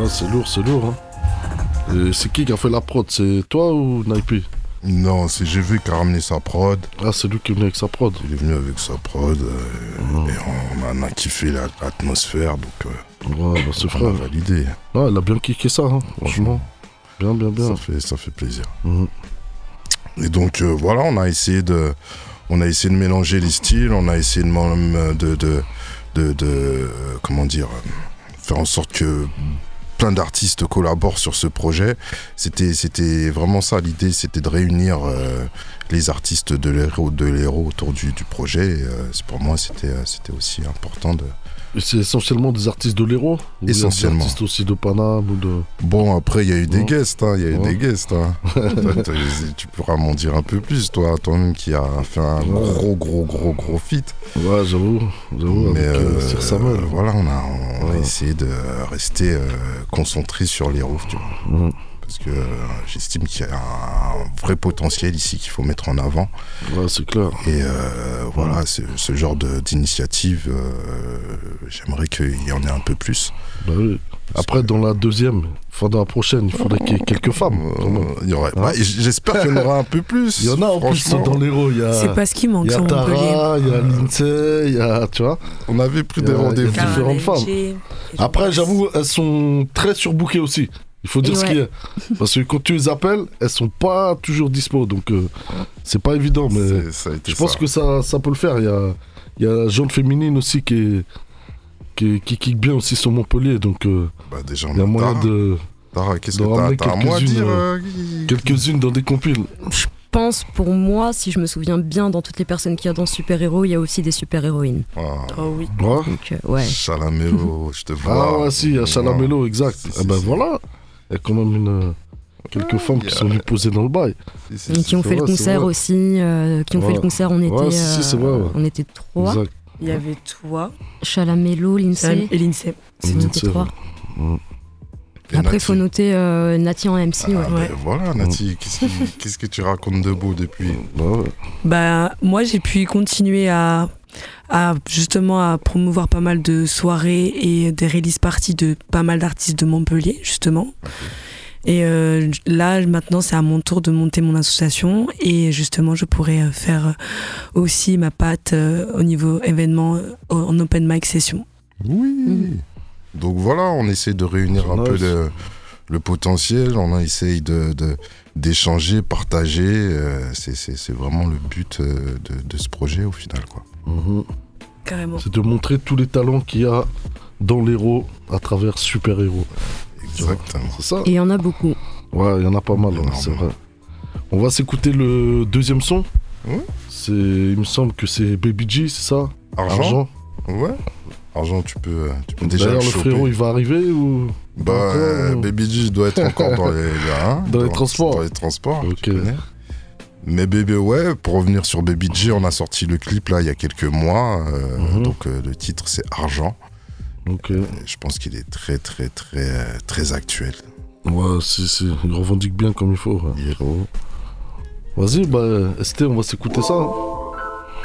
c'est lourd, hein. Et c'est qui a fait la prod? C'est toi ou Naipi? Non, c'est GV qui a ramené sa prod. Ah, c'est lui qui est venu avec sa prod. Il est venu avec sa prod et on a kiffé l'atmosphère, donc ouais, bah c'est on a validé. Non, elle a bien kické ça, hein, franchement. Bien. Ça fait plaisir. Et donc voilà, on a essayé de mélanger les styles, on a essayé de comment dire, faire en sorte que plein d'artistes collaborent sur ce projet. C'était vraiment ça l'idée, c'était de réunir les artistes de l'héros autour du projet. Et, pour moi, c'était aussi important de... Et c'est essentiellement des artistes de l'héros? Essentiellement. Des artistes aussi de Paname ou de... Bon, après, il y a eu des guests, hein, Tu pourras m'en dire un peu plus, toi-même qui a fait un gros feat. Ouais, j'avoue, mais avec Sir Samuel. Voilà, on a essayé de rester concentré sur l'héros, tu vois. Parce que j'estime qu'il y a un vrai potentiel ici qu'il faut mettre en avant. Ouais, c'est clair. Et voilà, ce genre d'initiative, j'aimerais qu'il y en ait un peu plus. Bah oui. Après, dans la deuxième, dans la prochaine, il faudrait qu'il y ait quelques femmes. Il y aurait, j'espère qu'il y en aura un peu plus. Il y en a en plus dans l'héros. C'est pas ce qui manque sur Montpellier. Il y a Tara, il y a Lindsay, il y a, tu vois. On avait pris des rendez-vous. Il y a différentes femmes. Après, j'avoue, elles sont très surbookées aussi. Il faut dire ce qu'il y a. Parce que quand tu les appelles, elles sont pas toujours dispo. Donc, c'est pas évident. Mais je pense que ça peut le faire. Il y a Jeanne Féminine aussi qui kick bien aussi sur Montpellier. Donc, déjà, il y a moyen de. Tara, qu'est-ce que t'as à moi dire quelques-unes dans des compiles. Je pense, pour moi, si je me souviens bien, dans toutes les personnes qu'il y a dans super-héros, il y a aussi des super-héroïnes. Oh oui. Ouais. Donc, ouais. Chalamello, je te vois. Ah ouais, si, il y a Chalamello, exact. Et ben voilà. Il y a quand même quelques femmes qui sont venues poser dans le bail. Qui ont fait le concert aussi. Qui ont fait le concert, on était, c'est vrai, on était 3. Exact. Il y avait toi, Chalamello, Lindsay. Et Lindsay. C'est nous 3. Après, il faut noter Nati en MC. Voilà, Nati, qu'est-ce que tu racontes de beau depuis? Moi, j'ai pu continuer à justement à promouvoir pas mal de soirées et des release parties de pas mal d'artistes de Montpellier, justement. Et là, maintenant, c'est à mon tour de monter mon association et justement, je pourrais faire aussi ma patte au niveau événement en open mic session. Oui. Donc voilà, on essaie de réunir un peu le potentiel, on essaye d'échanger, partager. C'est vraiment le but de ce projet au final, quoi. Carrément. C'est de montrer tous les talents qu'il y a dans l'héros à travers super-héros. Exactement. C'est ça. Et il y en a beaucoup. Ouais, il y en a pas mal, c'est vrai. On va s'écouter le deuxième son. Il me semble que c'est Baby G, c'est ça? Argent. Ouais. Argent, tu peux déjà. D'ailleurs, le frérot, il va arriver ou Baby G doit être encore dans les transports. Dans les transports. Ok. Tu connais. Mais bébé, pour revenir sur Baby G, on a sorti le clip là il y a quelques mois. Donc le titre c'est Argent. Je pense qu'il est très très très très actuel. Ouais, il revendique bien comme il faut. Ouais. Vas-y, Esté, on va s'écouter ça.